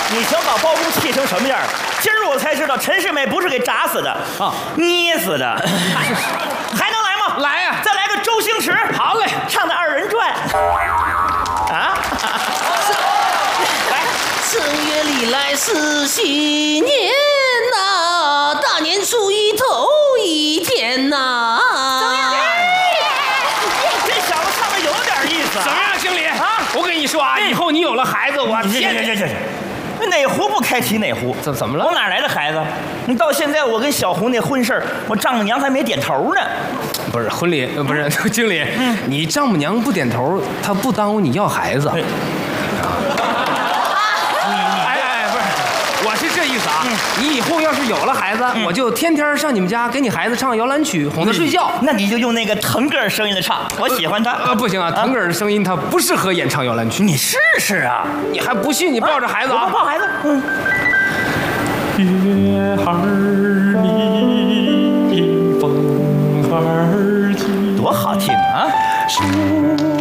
你瞧把包公气成什么样？今儿我才知道陈世美不是给炸死的啊，捏死的。还能来吗？ 来呀！ 再来个周星驰。 好嘞， 唱的二人转。啊！来， 正月里来是新年呐，大年初一头一天呐。 怎么样？这小子唱的有点意思。 怎么样，经理啊？我跟你说啊，以后你有了孩子，我天天。 哪壶不开提哪壶， 怎么了？ 我哪来的孩子？你到现在我跟小红那婚事我丈母娘还没点头呢。 不是婚礼，不是经理，你丈母娘不点头，她不耽误你要孩子。哎，不是，我是这意思啊。你以后要是有了孩子，我就天天上你们家给你孩子唱摇篮曲，哄他睡觉。 那你就用那个腾格尔声音的唱，我喜欢他。 不行啊，腾格尔声音他不适合演唱摇篮曲。 你试试啊！ 你还不信？你抱着孩子啊！ 我抱孩子。 月儿明，风儿急， 多好听啊！ 树